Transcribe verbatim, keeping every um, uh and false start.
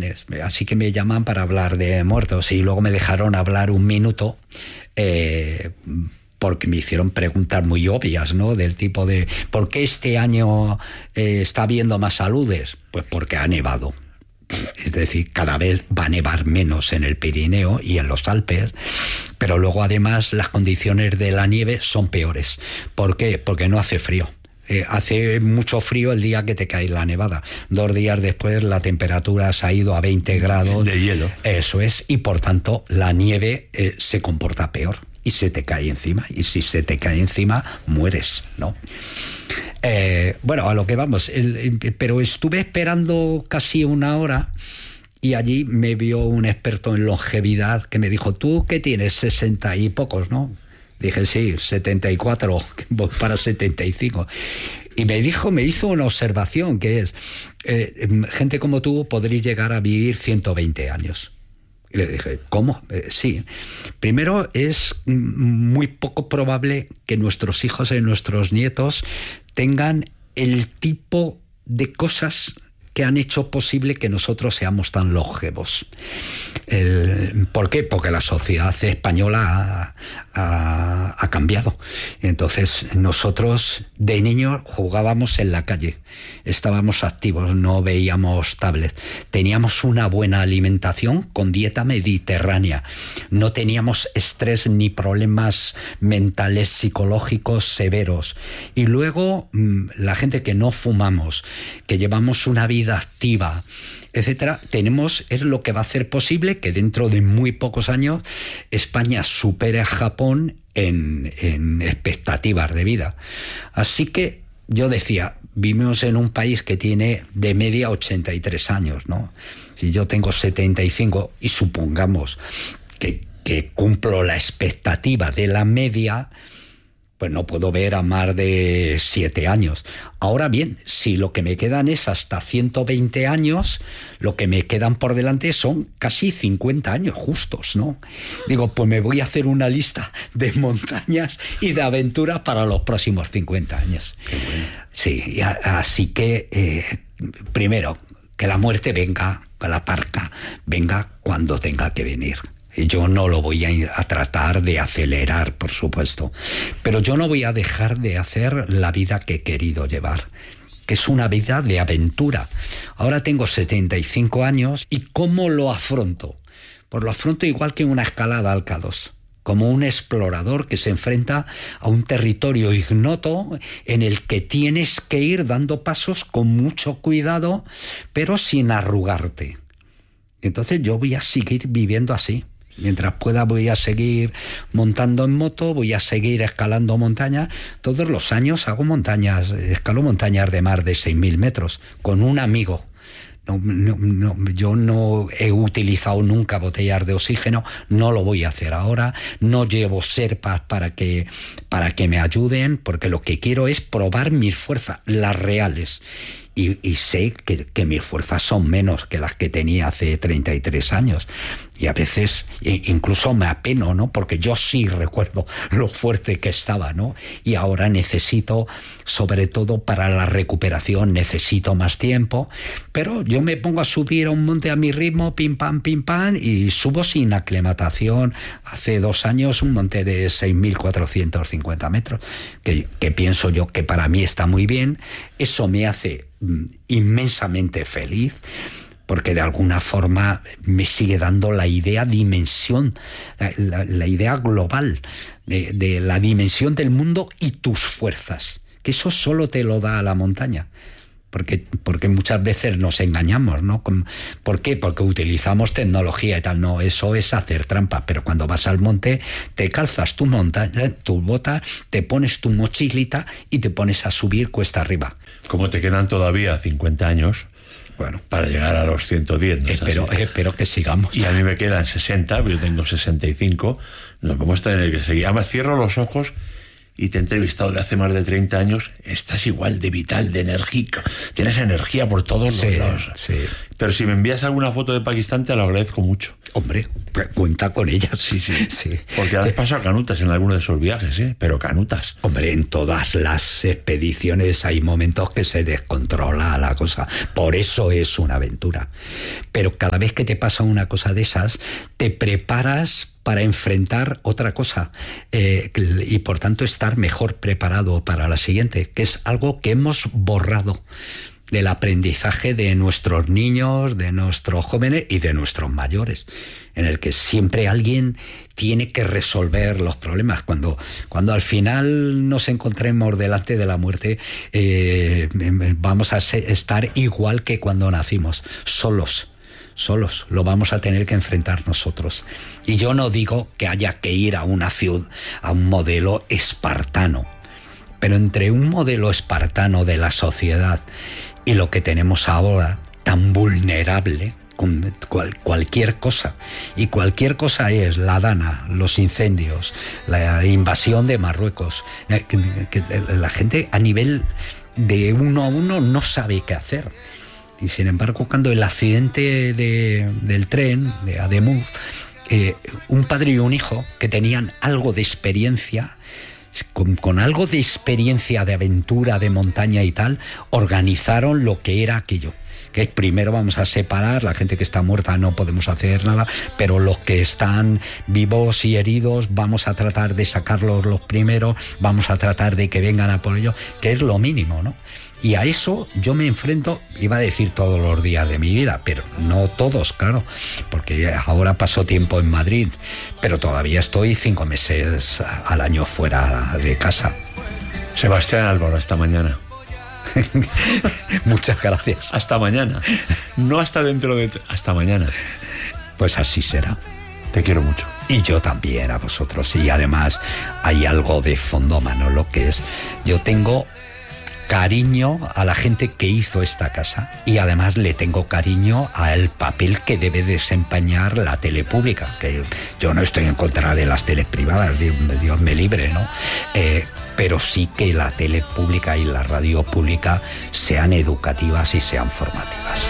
vienes? Así que me llaman para hablar de muertos y luego me dejaron hablar un minuto eh, porque me hicieron preguntas muy obvias, ¿no? Del tipo de ¿por qué este año eh, está habiendo más aludes? Pues porque ha nevado. Es decir, cada vez va a nevar menos en el Pirineo y en los Alpes, pero luego además las condiciones de la nieve son peores. ¿Por qué? Porque no hace frío. Eh, hace mucho frío el día que te cae la nevada. Dos días después la temperatura se ha ido a veinte grados. De hielo. Eso es, y por tanto la nieve eh, se comporta peor y se te cae encima. Y si se te cae encima, mueres, ¿no? Eh, bueno, a lo que vamos, el, el, pero estuve esperando casi una hora y allí me vio un experto en longevidad que me dijo, ¿tú qué tienes? sesenta y pocos, ¿no? Dije, sí, setenta y cuatro, voy para setenta y cinco. Y me dijo, me hizo una observación que es, eh, gente como tú podréis llegar a vivir ciento veinte años. Y le dije, ¿cómo? Eh, sí. Primero, es muy poco probable que nuestros hijos y nuestros nietos tengan el tipo de cosas que han hecho posible que nosotros seamos tan longevos. El, ¿Por qué? Porque la sociedad española ha, ha, ha cambiado. Entonces, nosotros de niños jugábamos en la calle, estábamos activos, no veíamos tablet, teníamos una buena alimentación con dieta mediterránea, no teníamos estrés ni problemas mentales, psicológicos severos. Y luego, la gente que no fumamos, que llevamos una vida activa, etcétera, tenemos, es lo que va a hacer posible que dentro de muy pocos años España supere a Japón en, en expectativas de vida. Así que yo decía, vivimos en un país que tiene de media ochenta y tres años, ¿no? Si yo tengo setenta y cinco y supongamos que, que cumplo la expectativa de la media, pues no puedo ver a más de siete años. Ahora bien, si lo que me quedan es hasta ciento veinte años, lo que me quedan por delante son casi cincuenta años justos, ¿no? Digo, pues me voy a hacer una lista de montañas y de aventuras para los próximos cincuenta años. Qué bueno. Sí, y a, así que, eh, primero, que la muerte venga, que la parca venga cuando tenga que venir. Yo no lo voy a, a tratar de acelerar, por supuesto, pero yo no voy a dejar de hacer la vida que he querido llevar, que es una vida de aventura. Ahora tengo setenta y cinco años y ¿cómo lo afronto? Pues lo afronto igual que una escalada al K dos, como un explorador que se enfrenta a un territorio ignoto en el que tienes que ir dando pasos con mucho cuidado, pero sin arrugarte. Entonces yo voy a seguir viviendo así. Mientras pueda voy a seguir montando en moto, voy a seguir escalando montañas. Todos los años hago montañas, escalo montañas de más de seis mil metros con un amigo. No, no, no, yo no he utilizado nunca botellas de oxígeno, no lo voy a hacer ahora, no llevo serpas para que, para que me ayuden, porque lo que quiero es probar mis fuerzas, las reales. Y, y sé que, que mis fuerzas son menos que las que tenía hace treinta y tres años. Y a veces incluso me apeno, ¿no? Porque yo sí recuerdo lo fuerte que estaba, ¿no? Y ahora necesito, sobre todo para la recuperación, necesito más tiempo. Pero yo me pongo a subir a un monte a mi ritmo, pim, pam, pim, pam, y subo sin aclimatación. Hace dos años un monte de seis mil cuatrocientos cincuenta metros, que, que pienso yo que para mí está muy bien. Eso me hace mm, inmensamente feliz, porque de alguna forma me sigue dando la idea dimensión, la, la, la idea global de, de la dimensión del mundo y tus fuerzas, que eso solo te lo da la montaña. Porque, porque muchas veces nos engañamos, ¿no? ¿Por qué? Porque utilizamos tecnología y tal. No, eso es hacer trampa. Pero cuando vas al monte, te calzas tu montaña, tu bota, te pones tu mochilita y te pones a subir cuesta arriba. Como te quedan todavía cincuenta años, bueno, para llegar a los ciento diez, ¿no? Espero, espero que sigamos. Y a mí me quedan sesenta, yo tengo sesenta y cinco, nos vamos a tener que seguir. Además, cierro los ojos y te he entrevistado de hace más de treinta años, estás igual de vital, de enérgico, tienes energía por todos sí, los lados. Sí. Pero si me envías alguna foto de Pakistán, te lo agradezco mucho. Hombre, cuenta con ellas. Sí, sí. sí. Porque has pasado canutas en alguno de esos viajes, ¿eh? Pero canutas. Hombre, en todas las expediciones hay momentos que se descontrola la cosa. Por eso es una aventura. Pero cada vez que te pasa una cosa de esas, te preparas para enfrentar otra cosa eh, y por tanto estar mejor preparado para la siguiente, que es algo que hemos borrado del aprendizaje de nuestros niños, de nuestros jóvenes y de nuestros mayores, en el que siempre alguien tiene que resolver los problemas. Cuando, cuando al final nos encontremos delante de la muerte, eh, vamos a estar igual que cuando nacimos, solos. Solos, lo vamos a tener que enfrentar nosotros. Y yo no digo que haya que ir a una ciudad, a un modelo espartano, pero entre un modelo espartano de la sociedad y lo que tenemos ahora, tan vulnerable, con cual, cualquier cosa, y cualquier cosa es la Dana, los incendios, la invasión de Marruecos, que, que la gente a nivel de uno a uno no sabe qué hacer. Y sin embargo, cuando el accidente de, del tren de Ademuz, eh, un padre y un hijo que tenían algo de experiencia, con, con algo de experiencia de aventura, de montaña y tal, organizaron lo que era aquello. Que primero vamos a separar, la gente que está muerta no podemos hacer nada, pero los que están vivos y heridos vamos a tratar de sacarlos los primeros, vamos a tratar de que vengan a por ello, que es lo mínimo, ¿no? Y a eso yo me enfrento, iba a decir todos los días de mi vida, pero no todos, claro, porque ahora paso tiempo en Madrid, pero todavía estoy cinco meses al año fuera de casa. Sebastián Álvaro, hasta mañana. Muchas gracias. Hasta mañana. No hasta dentro de... Hasta mañana. Pues así será. Te quiero mucho. Y yo también a vosotros. Y además hay algo de fondo, Manolo, que es... Yo tengo cariño a la gente que hizo esta casa y además le tengo cariño al papel que debe desempeñar la tele pública, que yo no estoy en contra de las teles privadas, Dios me libre, ¿no? Eh, pero sí que la tele pública y la radio pública sean educativas y sean formativas.